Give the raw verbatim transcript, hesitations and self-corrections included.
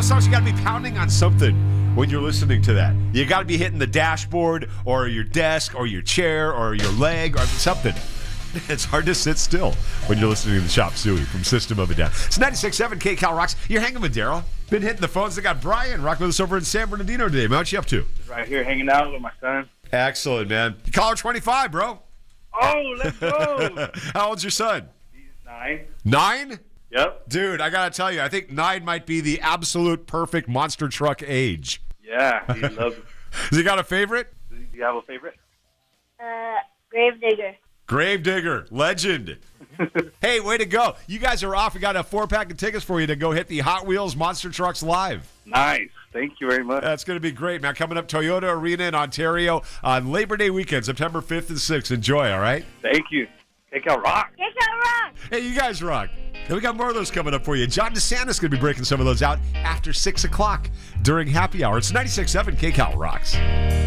those songs you got to be pounding on something when you're listening to that. You got to be hitting the dashboard or your desk or your chair or your leg or something. It's hard to sit still when you're listening to the Chop Suey from System of a Down. It's ninety-six point seven K Cal Rocks. You're hanging with Daryl. Been hitting the phones. They got Brian rocking with us over in San Bernardino today. Man, what you up to? Right here hanging out with my son. Excellent, man. Caller twenty-five, bro. Oh, let's go. How old's your son? He's nine. Nine? Yep. Dude, I got to tell you, I think nine might be the absolute perfect monster truck age. Yeah, he loves it. Has he got a favorite? Do you have a favorite? Uh, Gravedigger. Gravedigger, legend. Hey, way to go. You guys are off. We got a four-pack of tickets for you to go hit the Hot Wheels Monster Trucks Live. Nice. Thank you very much. That's going to be great, man. Coming up, Toyota Arena in Ontario on Labor Day weekend, September fifth and sixth. Enjoy, all right? Thank you. Take out rock. Take out rock. Hey, you guys rock. And we got more of those coming up for you. John DeSantis going to be breaking some of those out after six o'clock during happy hour. It's ninety-six point seven K Cal Rocks.